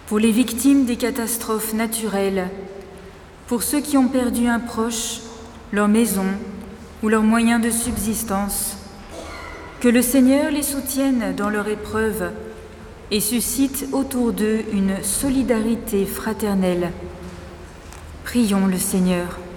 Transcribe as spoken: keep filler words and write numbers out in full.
pour les victimes des catastrophes naturelles, pour ceux qui ont perdu un proche, leur maison ou leurs moyens de subsistance. Que le Seigneur les soutienne dans leur épreuve et suscite autour d'eux une solidarité fraternelle. Prions le Seigneur.